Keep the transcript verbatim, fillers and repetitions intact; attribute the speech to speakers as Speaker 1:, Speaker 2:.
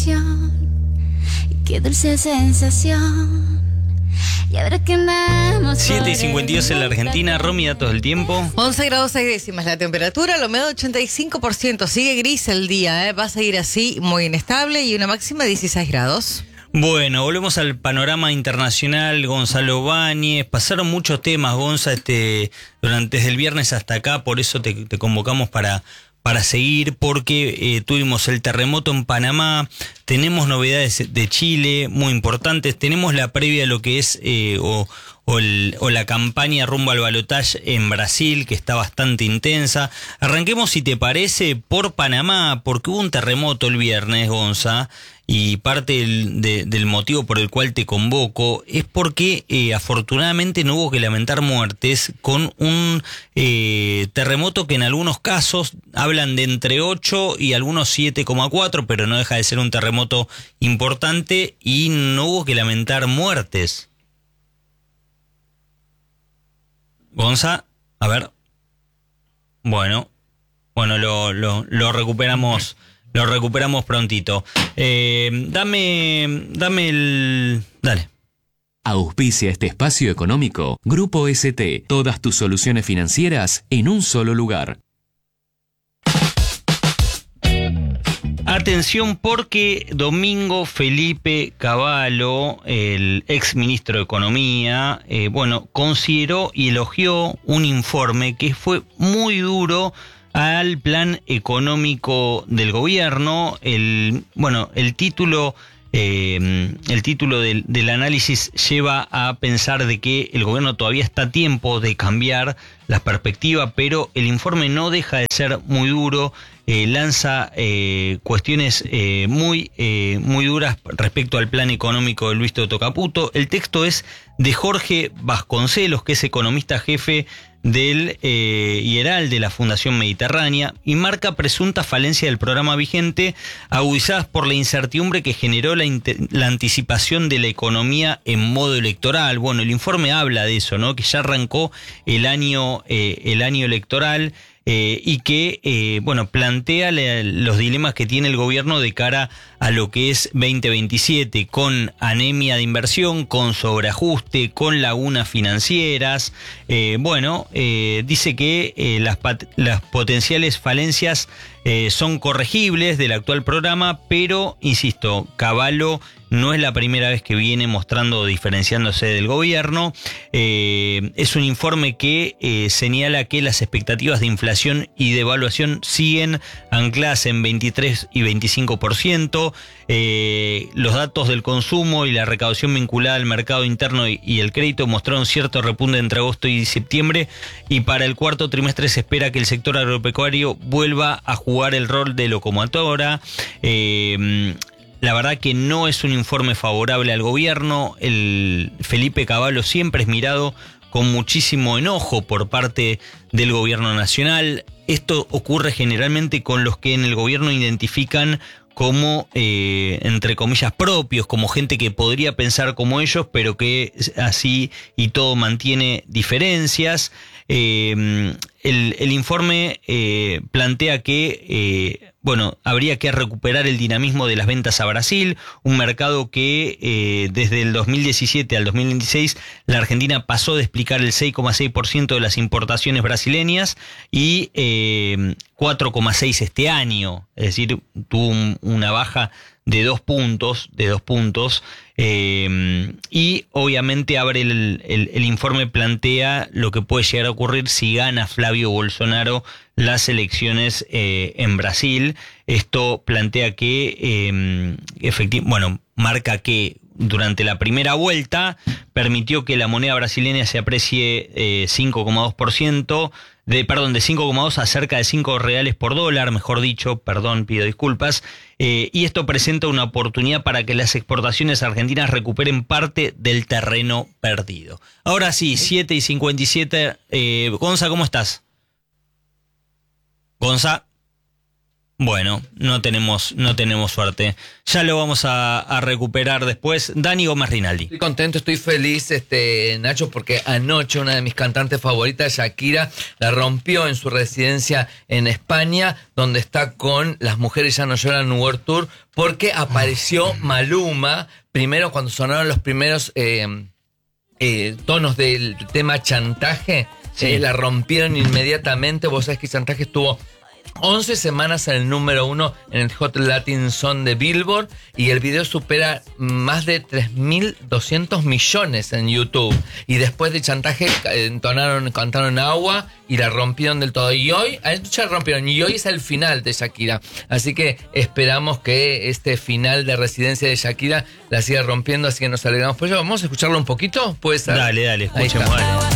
Speaker 1: emoción, qué dulce sensación. Y ahora que andamos
Speaker 2: siete y cincuenta y dos en la Argentina. Romy, datos del tiempo.
Speaker 3: once grados seis décimas la temperatura, la humedad ochenta y cinco por ciento. Sigue gris el día, ¿eh? Va a seguir así, muy inestable, y una máxima de dieciséis grados.
Speaker 2: Bueno, volvemos al panorama internacional. Gonzalo Báñez, pasaron muchos temas, Gonza, este, durante desde el viernes hasta acá, por eso te, te convocamos para, para seguir, porque eh, tuvimos el terremoto en Panamá, tenemos novedades de Chile muy importantes, tenemos la previa a lo que es eh, o, o, el, o la campaña rumbo al balotaje en Brasil, que está bastante intensa. Arranquemos, si te parece, por Panamá, porque hubo un terremoto el viernes, Gonza. Y parte del, de, del motivo por el cual te convoco es porque eh, afortunadamente no hubo que lamentar muertes con un eh, terremoto que en algunos casos hablan de entre ocho y algunos siete coma cuatro, pero no deja de ser un terremoto importante y no hubo que lamentar muertes. Gonza, a ver. Bueno, bueno, lo, lo, lo recuperamos. Lo recuperamos prontito. Eh, dame, dame el... Dale.
Speaker 4: Auspicia este espacio económico. Grupo S T. Todas tus soluciones financieras en un solo lugar.
Speaker 2: Atención, porque Domingo Felipe Cavallo, el ex ministro de Economía, eh, bueno, consideró y elogió un informe que fue muy duro al plan económico del gobierno. El, bueno, el título, eh, el título del, del análisis lleva a pensar de que el gobierno todavía está a tiempo de cambiar la perspectiva, pero el informe no deja de ser muy duro. Eh, lanza eh, cuestiones eh, muy, eh, muy duras respecto al plan económico de Luis Toto Caputo. El texto es de Jorge Vasconcelos, que es economista jefe del eh, IERAL, de la Fundación Mediterránea, y marca presunta falencia del programa vigente, agudizadas por la incertidumbre que generó la, la anticipación de la economía en modo electoral. Bueno, el informe habla de eso, ¿no? Que ya arrancó el año, eh, el año electoral. Eh, y que, eh, bueno, plantea le, los dilemas que tiene el gobierno de cara a lo que es veinte veintisiete, con anemia de inversión, con sobreajuste, con lagunas financieras. Eh, bueno, eh, dice que eh, las, las potenciales falencias eh, son corregibles del actual programa, pero, insisto, Cavallo no es la primera vez que viene mostrando o diferenciándose del gobierno. Eh, es un informe que eh, señala que las expectativas de inflación y devaluación siguen ancladas en veintitrés y veinticinco por ciento. Eh, los datos del consumo y la recaudación vinculada al mercado interno y, y el crédito mostraron cierto repunte entre agosto y septiembre, y para el cuarto trimestre se espera que el sector agropecuario vuelva a jugar el rol de locomotora. Eh, La verdad que no es un informe favorable al gobierno. El Felipe Cavallo siempre es mirado con muchísimo enojo por parte del gobierno nacional. Esto ocurre generalmente con los que en el gobierno identifican como, eh, entre comillas, propios, como gente que podría pensar como ellos, pero que así y todo mantiene diferencias. Eh, el, el informe eh, plantea que, eh, bueno, habría que recuperar el dinamismo de las ventas a Brasil, un mercado que eh, desde el dos mil diecisiete al dos mil veintiséis la Argentina pasó de explicar el seis coma seis por ciento de las importaciones brasileñas y eh, cuatro coma seis por ciento este año, es decir, tuvo un, una baja de dos puntos, de dos puntos, eh, y obviamente abre el, el, el informe plantea lo que puede llegar a ocurrir si gana Flavio Bolsonaro las elecciones eh, en Brasil. Esto plantea que, eh, efectivamente, bueno, marca que durante la primera vuelta permitió que la moneda brasileña se aprecie eh, cinco coma dos por ciento, de, perdón, de cinco coma dos a cerca de cinco reales por dólar, mejor dicho, perdón, pido disculpas, eh, y esto presenta una oportunidad para que las exportaciones argentinas recuperen parte del terreno perdido. Ahora sí, siete y cincuenta y siete, eh, Gonza, ¿cómo estás? Gonza. Bueno, no tenemos, no tenemos suerte. Ya lo vamos a, a recuperar después. Dani Gómez Rinaldi.
Speaker 5: Estoy contento, estoy feliz, este Nacho, porque anoche una de mis cantantes favoritas, Shakira, la rompió en su residencia en España, donde está con Las Mujeres Ya No Lloran World Tour, porque apareció Maluma, primero cuando sonaron los primeros eh, eh, tonos del tema Chantaje,
Speaker 2: Sí.
Speaker 5: eh, la rompieron inmediatamente. Vos sabés que Chantaje estuvo once semanas en el número uno en el Hot Latin Song de Billboard, y el video supera más de tres mil doscientos millones en YouTube. Y después de Chantaje entonaron, cantaron Agua y la rompieron del todo. Y hoy, ya la rompieron, y hoy es el final de Shakira. Así que esperamos que este final de residencia de Shakira la siga rompiendo, así que nos alegramos por ello. Vamos a escucharlo un poquito, ¿puede ser?
Speaker 2: Dale, dale,
Speaker 5: Ahí
Speaker 2: escuchemos,
Speaker 5: está.
Speaker 2: dale.